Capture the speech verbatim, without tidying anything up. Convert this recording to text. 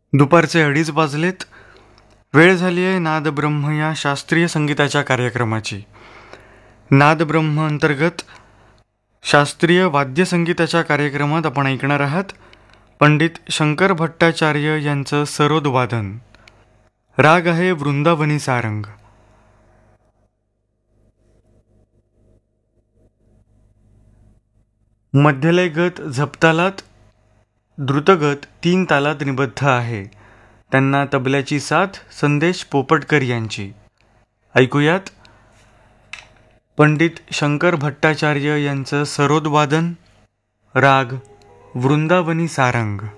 दुपारचे अडीच वाजलेत. वेळ झाली आहे नादब्रह्म या शास्त्रीय संगीताच्या कार्यक्रमाची. नादब्रह्म अंतर्गत शास्त्रीय वाद्यसंगीताच्या कार्यक्रमात आपण ऐकणार आहात पंडित शंकर भट्टाचार्य यांचं सरोद वादन. राग आहे वृंदावनी सारंग. मध्यलय गत झपतालात, द्रुतगत तीन तालात निबद्ध आहे. त्यांना तबल्याची साथ संदेश पोपटकर यांची. ऐकूयात पंडित शंकर भट्टाचार्य यांचं सरोद वादन. राग वृंदावनी सारंग.